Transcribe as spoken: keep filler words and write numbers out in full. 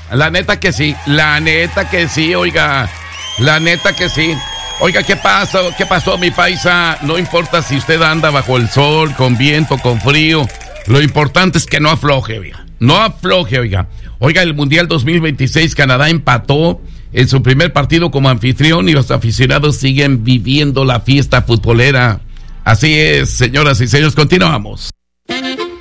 La neta que sí, la neta que sí, oiga, la neta que sí. Oiga, ¿qué pasó? ¿Qué pasó, mi paisa? No importa si usted anda bajo el sol, con viento, con frío. Lo importante es que no afloje, oiga. No afloje, oiga. Oiga, el Mundial dos mil veintiséis, Canadá empató en su primer partido como anfitrión y los aficionados siguen viviendo la fiesta futbolera. Así es, señoras y señores, continuamos.